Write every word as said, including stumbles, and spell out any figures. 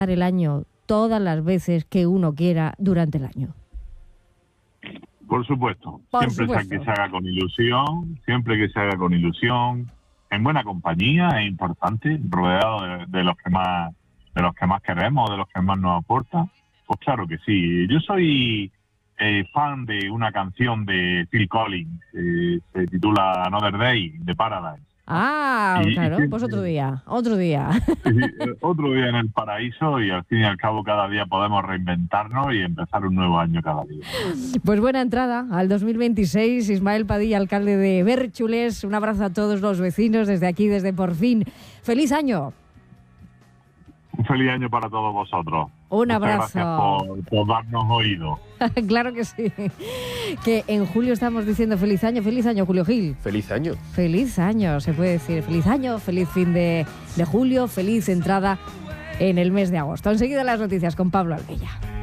el año todas las veces que uno quiera durante el año. Por supuesto, Por siempre supuesto. que se haga con ilusión, siempre que se haga con ilusión, en buena compañía, es importante, rodeado de, de los que más, de los que más queremos, de los que más nos aportan. Pues claro que sí. Yo soy eh, fan de una canción de Phil Collins, eh, se titula Another Day, de Paradise. Ah, Y- claro, y- pues otro día, otro día. Sí, eh, otro día en el paraíso y al fin y al cabo cada día podemos reinventarnos y empezar un nuevo año cada día. Pues buena entrada al dos mil veintiséis. Ismael Padilla, alcalde de Bérchules. Un abrazo a todos los vecinos desde aquí, desde Por Fin. ¡Feliz año! Un feliz año para todos vosotros. Un Muchas abrazo. gracias por, por darnos oído. Claro que sí. Que en julio estamos diciendo feliz año, feliz año, Julio Gil. Feliz año. Feliz año, se puede decir. Feliz año, feliz fin de, de julio, feliz entrada en el mes de agosto. Enseguida las noticias con Pablo Albella.